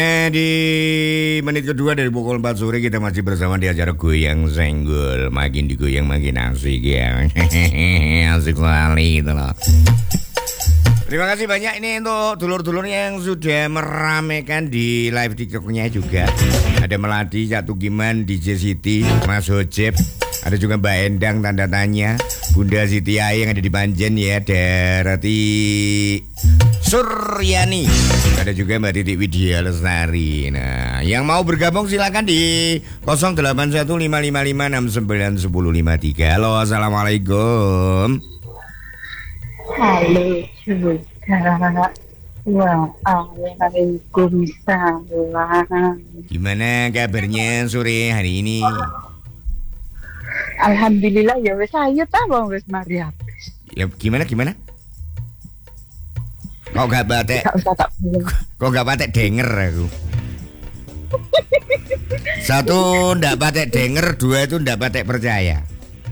Di menit kedua dari pukul 4 sore kita masih bersama di acara Goyang Senggol. Makin digoyang makin asik ya. Asik sekali gitu loh. Terima kasih banyak ini untuk dulur-dulur yang sudah meramaikan di live TikToknya juga. Ada Melati, Catu Giman, DJ Siti, Mas Hojeb. Ada juga Mbak Endang tanda tanya, Bunda Siti Ai yang ada di Banjen ya, Darati Suryani. Ada juga Mbak Titik Widya Lestari. Nah, yang mau bergabung silakan di 081555691053. Halo, assalamualaikum. Halo juga. Waalaikumsalam. Gimana kabarnya sore hari ini? Alhamdulillah ya wis ayo ta wong wis mari habis. Ya gimana? Kok gak batek? Kok gak batek denger aku? Satu ndak batek denger, dua itu ndak batek percaya.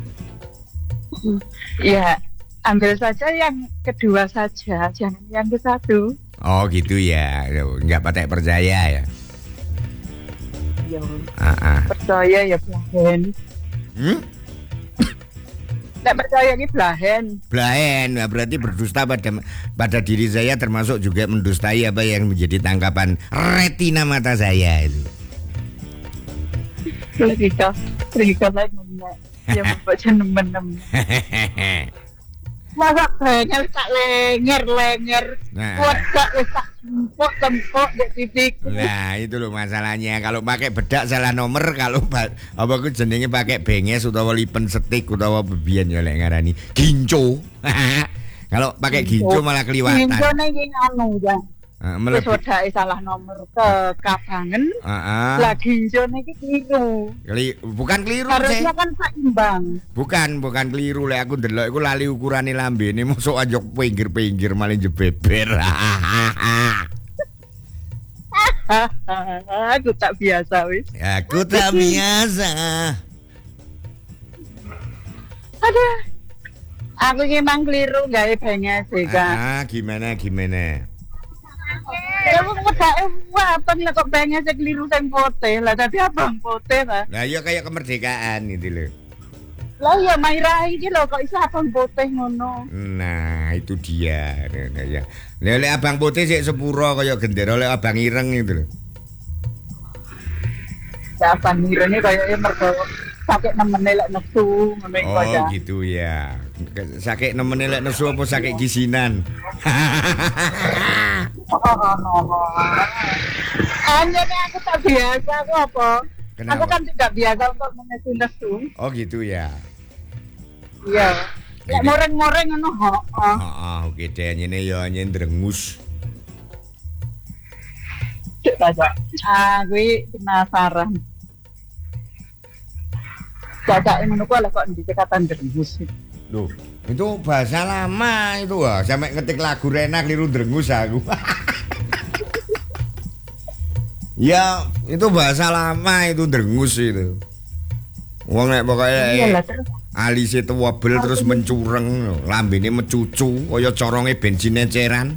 Ya, ambil saja yang kedua saja, jangan yang ke satu. Oh gitu ya, nggak patek percaya ya? Yo, percaya ya belahen. Nggak percaya ini belahen. Nah, berarti berdusta pada diri saya, termasuk juga mendustai apa yang menjadi tangkapan retina mata saya itu. Lagi lagi yang membaca nemen-nemen. Masa lenger tak lenger. Kuat tak tempok di titik. Nah, itu loh masalahnya. Kalau pakai bedak salah nomor, kalau apa aku jenenge pakai benges utawa lipen setik utawa bebian ya lek ngarani ginco. Kalau pakai ginco malah keliwatan. Ginco ning anu ya. Wis wedake salah nomor ke kabangen. Lah ginco niki keliru. Bukan keliru sih. Harusnya kan seimbang. Bukan keliru lek aku ndelok iku lali ukurane lambene mosok anjok pinggir-pinggir malah jebeber. Aku tak biasa wis. Aku tak biasa. Aduh. Aku memang keliru gawe benges kan. Gimana? Ya wong wedake abang lah kok benges keliru sing putih. Lah tadi abang putih ta. Lah ya kayak kemerdekaan gitu loh. Lah ya Maira iki lho kok iso abang putih ngono. Nah, itu dia. Nah, ya. Lek abang putih sik sepuro kaya gendera lek abang ireng itu lho. Ya abang irenge kaya mergo sakit nemene lek nesu ngono iku aja. Oh, gitu ya. Sakit nemene lek nesu apa sakit gisinan? Anjane aku tak biasa aku apa? Kenapa? Aku kan tidak biasa untuk menesu-nesu. Oh, gitu ya. Iya. Lek moreng-moreng ngono Oke deh, nyene ya nyen drengus. Cek aja. Kuwi penasaran. Cacake ngono ku lek kok ndike katan drengus. Loh, itu bahasa lama itu sampai ngetik lagu Rena keliru drengus aku. Ya, itu bahasa lama itu drengus itu. Wong nek pokoke alise tuwebel terus mencureng, lambene mecucu kaya coronge bensin eceran.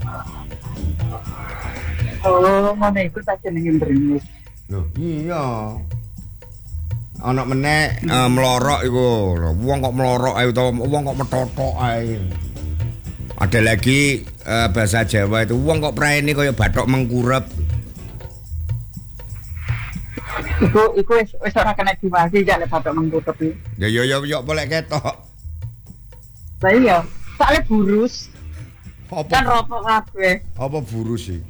Oh, ngono iku tak jenenge drengus. Loh, iya. Ana meneh melorok iku. Wong kok melorok ae utawa wong kok metotok ae. Ada lagi bahasa Jawa itu wong kok praene kaya bathok mengkurep. Iku wis ora kena diwasi jak lek bathok mengkurep iki. Ya boleh ketok. Lah iya, sakle burus. Apa? Kan rokok kabeh. Apa burus sih?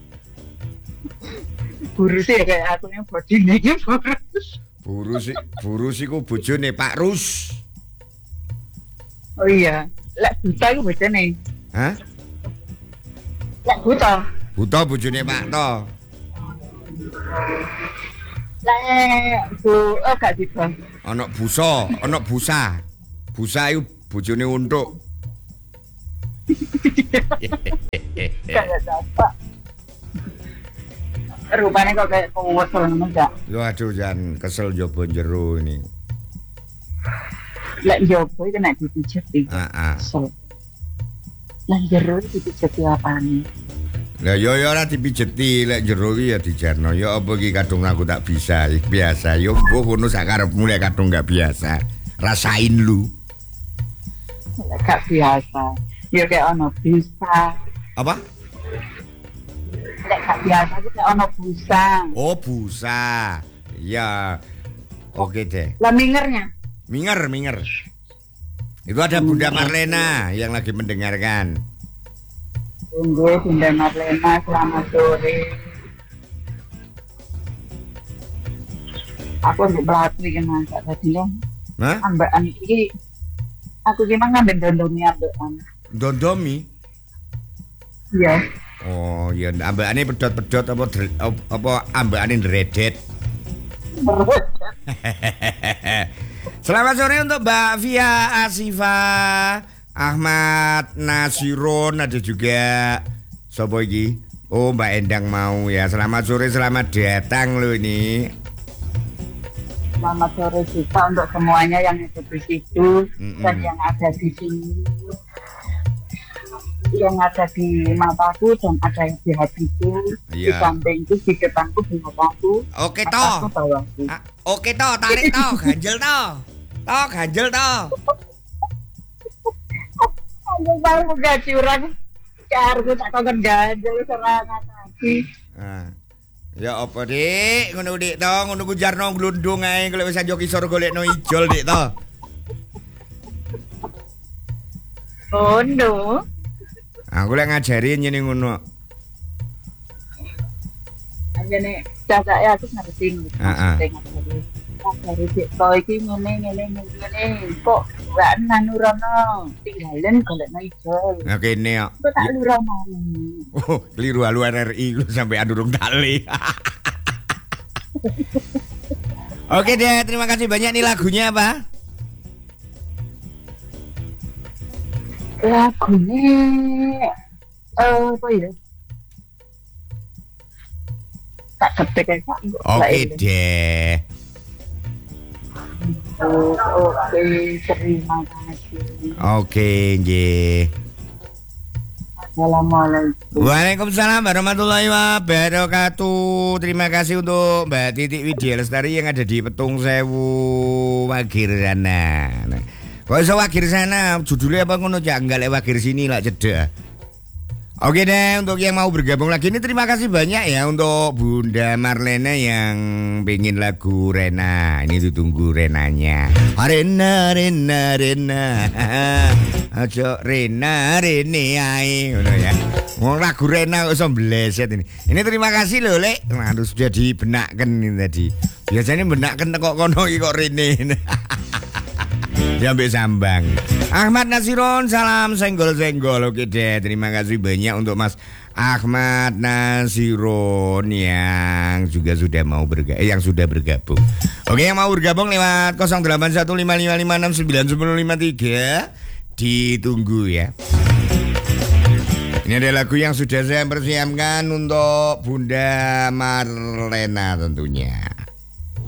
Burus ya kayak aku yang bodine iki burus. Burus iku bojone Pak Rus. Oh iya, lek buta iku bojone. Hah? Lek buta. Buta bojone Pak To. Lek gak gitu. Ana busa. Busa iku bojone untuk. Kayak apa? Rupanya kok kayak penguasal enggak? Yo aduh jangan kesel jobo jero ini. Lek jobo itu nek dipijat iki. Lah jero dipijat apane? Lah yo ora dipijeti lek jero iki ya dijarno. Ya apa iki kadung aku tak bisa. Biasa yo mbok ngono sak karepmu lek kadung gak biasa. Rasain lu. Lek gak biasa. Yo kayak ono bisa. Apa? Lek gak biasa iki kayak ono busa. Oh, busa. Ya. Oke deh. Lah mingernya. Minger. Itu ada Bunda Marlena yang lagi mendengarkan. Tunggu Bunda Marlena, selamat sore. Aku untuk pelaku iki masak tadi lho. Hah? Ambekan iki aku ki mang ngambil dondomi ambekan. Dondomi? Iya. Oh, ya ambekane pedot-pedot apa ambekane ndredet. Selamat sore untuk Mbak Via Asifa, Ahmad Nasirun, ada juga sopo iki? Oh, Mbak Endang mau ya. Selamat sore, selamat datang lo ini. Selamat sore juga untuk semuanya yang ada di situ dan yang ada di sini, yang ada di mataku dan ada di hatiku, di sampingku, di depanku, di mataku. Oke toh. Oke toh, tarik toh, ganjel toh. Toh, ganjel toh. Aku baru gak curang. Carku tak kongen ganjel serangan lagi. Ya apa dik, ngono dik toh, ngono ku jarno glundung ae golek wis aja kisor golekno ijol dik toh. Oh no. Aku lek ngajarin nyene ngono. Anjene cacake aku ngerti. Heeh. Dari Cipto iki ngene. Kok gak nanurono tinggalin golekno ijol. Nah kene kok. Kok tak lurono. Oh, keliru halu RRI lu sampai andurung tali. Oke deh, terima kasih banyak nih lagunya apa? Lagunya apa ya? Tak ketik ya. Oke deh. Oke, terima kasih. Oke, nggih. Assalamualaikum. Waalaikumsalam warahmatullahi wabarakatuh. Terima kasih untuk Mbak Titik Widya Lestari yang ada di Petung Sewu Wagir sana. Kok iso Wagir sana? Judulnya apa ngono cak? Enggak lek Wagir sini lah cedak. Oke deh, untuk yang mau bergabung lagi ini terima kasih banyak ya untuk Bunda Marlena yang pengen lagu Rena. Ini ditunggu Renanya. Rena. Aja Rena ae ngono ya. Wong lagu Rena kok iso bleset ini. Ini terima kasih loh Lek. Harus sudah dibenakkan ini tadi. Biasanya benakkan kok kono iki kok Rene. Jambe sambang. Ahmad Nasirun, salam senggol-senggol. Oke deh, terima kasih banyak untuk Mas Ahmad Nasirun yang juga sudah mau yang sudah bergabung. Oke, yang mau bergabung lewat 081555691053 ditunggu ya. Ini ada lagu yang sudah saya persiapkan untuk Bunda Marlena tentunya.